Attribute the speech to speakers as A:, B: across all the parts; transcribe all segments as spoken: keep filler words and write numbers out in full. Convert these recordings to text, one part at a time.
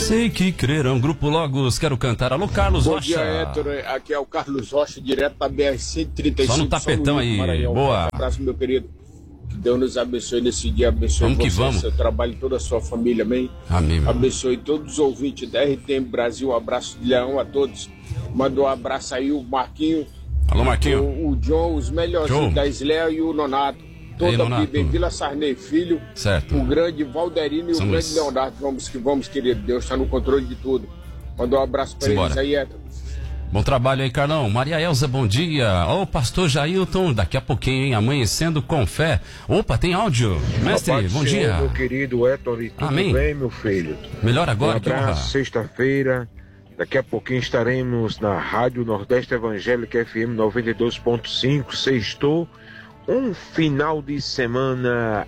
A: Sei que crerão, Grupo Logos, quero cantar. Alô, Carlos
B: Bom
A: Rocha.
B: dia, Héctor. Aqui é o Carlos Rocha, direto da B R cento e trinta e cinco.
A: Só no tapetão aí, Maranhão. Boa.
B: Um abraço, meu querido. Que Deus nos abençoe nesse dia, abençoe
A: vamos
B: você,
A: que vamos.
B: seu trabalho e toda a sua família, amém?
A: Amém. Meu.
B: Abençoe todos os ouvintes da R T M Brasil, um abraço de leão a todos. Manda um abraço aí o Marquinho.
A: Alô, Marquinho.
B: O, o John, os melhorzinhos da Isléia e o Nonato. Toda a Bíblia, Vila Sarney Filho,
A: certo.
B: O grande Valderino e São o grande Luís. Leonardo. Vamos que vamos, querido. Deus está no controle de tudo. Manda um abraço para eles aí, Héctor.
A: Bom trabalho aí, Carlão. Maria Elza, bom dia. Ô, pastor Jailton, daqui a pouquinho, hein? Amanhecendo com fé. Opa, tem áudio. Mestre, bom dia.
C: Senhor, meu querido Héctor, e tudo
A: Amém.
C: bem, meu filho?
A: Melhor agora,
C: um abraço, sexta-feira. Daqui a pouquinho estaremos na Rádio Nordeste Evangélica F M noventa e dois ponto cinco. Sextou. Um final de semana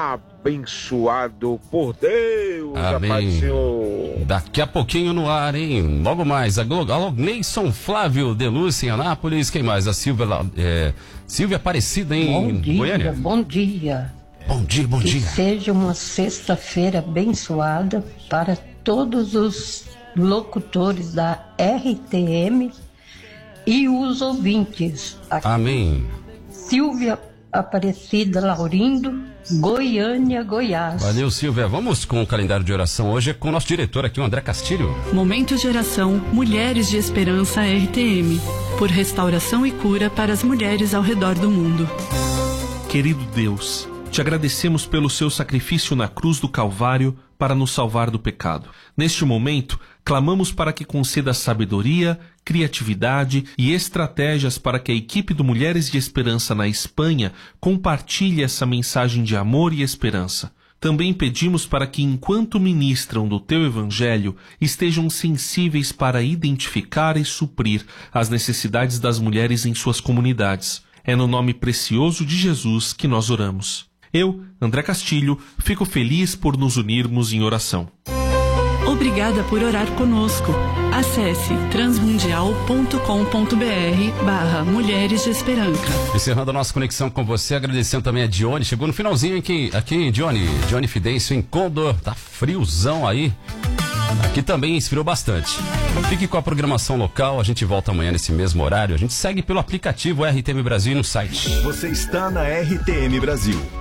C: abençoado por Deus.
A: Amém. Daqui a pouquinho no ar, hein? Logo mais, a Glo... Alô, Gleison Flávio de Lúcia em Anápolis. Quem mais? A Silvia, é... Silvia Aparecida em
D: bom dia,
A: Goiânia.
D: Bom dia.
A: Bom dia, bom
D: que
A: dia.
D: Que seja uma sexta-feira abençoada para todos os locutores da R T M e os ouvintes. Aqui.
A: Amém.
D: Silvia Aparecida Laurindo, Goiânia, Goiás.
A: Valeu, Silvia. Vamos com o calendário de oração hoje com o nosso diretor aqui, o André Castilho.
E: Momento de oração Mulheres de Esperança R T M, por restauração e cura para as mulheres ao redor do mundo.
F: Querido Deus, te agradecemos pelo seu sacrifício na cruz do Calvário para nos salvar do pecado. Neste momento, clamamos para que conceda sabedoria, criatividade e estratégias para que a equipe do Mulheres de Esperança na Espanha compartilhe essa mensagem de amor e esperança. Também pedimos para que, enquanto ministram do teu Evangelho, estejam sensíveis para identificar e suprir as necessidades das mulheres em suas comunidades. É no nome precioso de Jesus que nós oramos. Eu, André Castilho, fico feliz por nos unirmos em oração.
E: Obrigada por orar conosco. Acesse transmundial ponto com ponto br barra Mulheres de Esperança.
A: Encerrando a nossa conexão com você, agradecendo também a Dione. Chegou no finalzinho aqui, aqui Dione. Dione Fidêncio em Condor. Tá friozão aí. Aqui também esfriou bastante. Fique com a programação local. A gente volta amanhã nesse mesmo horário. A gente segue pelo aplicativo R T M Brasil e no site.
G: Você está na R T M Brasil.